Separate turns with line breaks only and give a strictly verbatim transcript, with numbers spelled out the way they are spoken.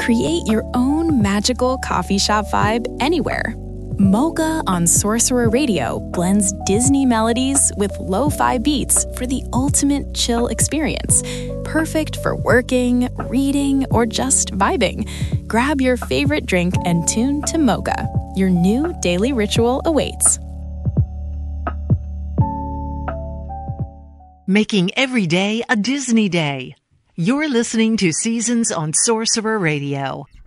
Create your own magical coffee shop vibe anywhere. Mocha on Sorcerer Radio blends Disney melodies with lo-fi beats for the ultimate chill experience. Perfect for working, reading, or just vibing. Grab your favorite drink and tune to Mocha. Your new daily ritual awaits.
Making every day a Disney day. You're listening to Seasons on Sorcerer Radio.